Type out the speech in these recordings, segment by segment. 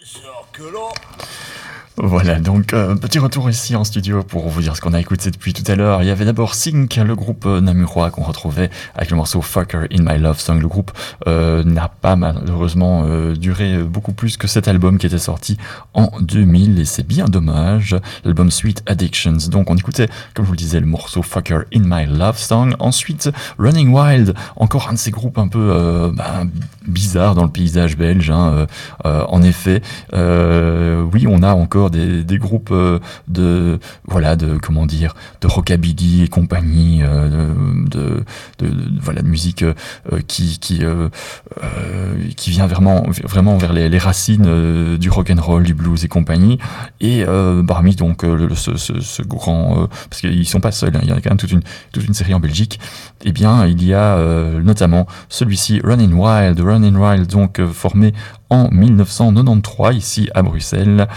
Voilà, donc petit retour ici en studio pour vous dire ce qu'on a écouté depuis tout à l'heure. Il y avait d'abord Sync, le groupe namurois qu'on retrouvait avec le morceau Fucker in My Love Song. Le groupe n'a pas malheureusement duré beaucoup plus que cet album qui était sorti en 2000 et c'est bien dommage. L'album Sweet Addictions. Donc on écoutait, comme je vous le disais, le morceau Fucker in My Love Song. Ensuite, Running Wild, encore un de ces groupes un peu bizarres dans le paysage belge. En effet, oui, on a encore des groupes de rockabilly et compagnie, de musique qui vient vraiment vers les racines du rock and roll, du blues et compagnie. Et parmi donc ce grand, parce qu'ils sont pas seuls, hein, il y a quand même toute une série en Belgique. Eh bien, il y a notamment celui-ci, Running Wild, donc formé en 1993 ici à Bruxelles.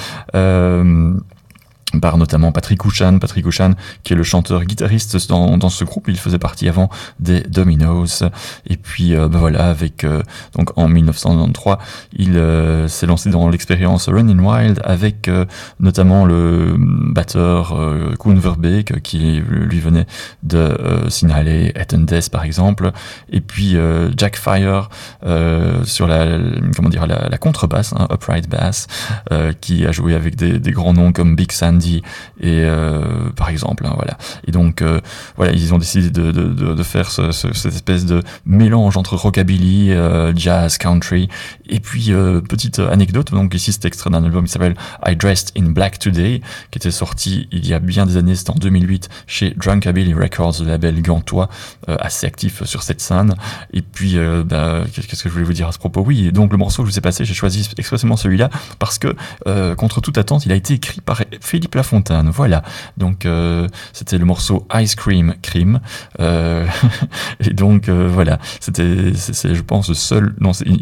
Par notamment Patrick Couchan, qui est le chanteur-guitariste dans ce groupe. Il faisait partie avant des Dominos. Et puis, avec donc en 1993, il s'est lancé dans l'expérience Running Wild avec notamment le batteur Koen Verbeek, qui lui venait de signaler Ethan Death par exemple. Et puis Jack Fire sur la contrebasse, upright bass, qui a joué avec des grands noms comme Big Sandy et par exemple, voilà. Et donc ils ont décidé de faire cette espèce de mélange entre rockabilly, jazz, country. Et puis petite anecdote, donc ici c'est extrait d'un album qui s'appelle I Dressed in Black Today, qui était sorti il y a bien des années, c'était en 2008 chez Drunkabilly Records, le label gantois, assez actif sur cette scène. Et puis qu'est-ce que je voulais vous dire à ce propos? Oui, donc le morceau que je vous ai passé, j'ai choisi expressément celui-là parce que contre toute attente, il a été écrit par Philippe Lafontaine. Voilà, donc c'était le morceau Ice Cream Cream, et donc voilà, c'est je pense le seul, non,